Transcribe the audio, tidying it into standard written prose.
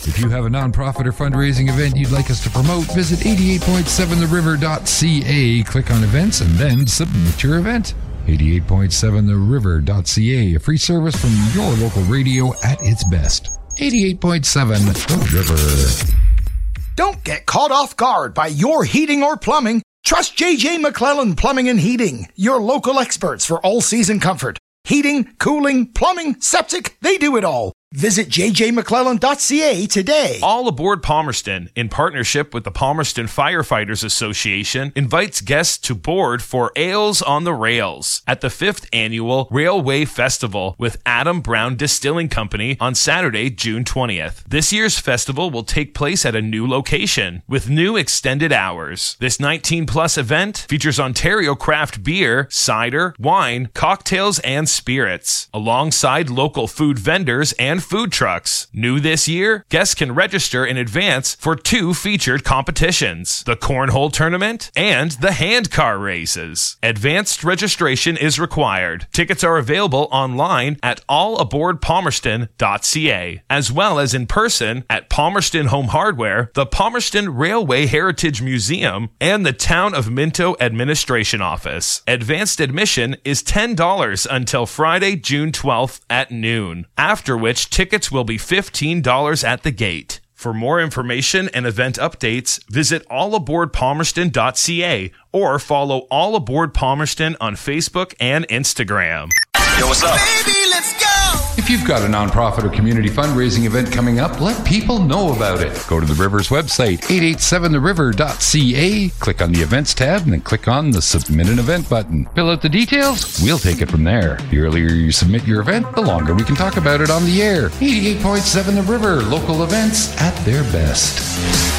If you have a nonprofit or fundraising event you'd like us to promote, visit 88.7theriver.ca, click on events, and then submit your event. 88.7theriver.ca, a free service from your local radio at its best. 88.7 The River. Don't get caught off guard by your heating or plumbing. Trust J.J. McClellan Plumbing and Heating, your local experts for all-season comfort. Heating, cooling, plumbing, septic, they do it all. Visit jjmcclellan.ca today. All Aboard Palmerston, in partnership with the Palmerston Firefighters Association, invites guests to board for Ales on the Rails at the 5th Annual Railway Festival with Adam Brown Distilling Company on Saturday, June 20th. This year's festival will take place at a new location with new extended hours. This 19-plus event features Ontario craft beer, cider, wine, cocktails, and spirits, alongside local food vendors and food trucks. New this year, guests can register in advance for 2 featured competitions, the Cornhole Tournament and the Handcar Races. Advanced registration is required. Tickets are available online at allaboardpalmerston.ca, as well as in person at Palmerston Home Hardware, the Palmerston Railway Heritage Museum, and the Town of Minto Administration Office. Advanced admission is $10 until Friday, June 12th at noon, after which tickets will be $15 at the gate. For more information and event updates, visit allaboardpalmerston.ca or follow All Aboard Palmerston on Facebook and Instagram. Yo, what's up? Baby, let's go! If you've got a nonprofit or community fundraising event coming up, let people know about it. Go to the River's website, 887theriver.ca, click on the Events tab, and then click on the Submit an Event button. Fill out the details, we'll take it from there. The earlier you submit your event, the longer we can talk about it on the air. 88.7 The River, local events at their best.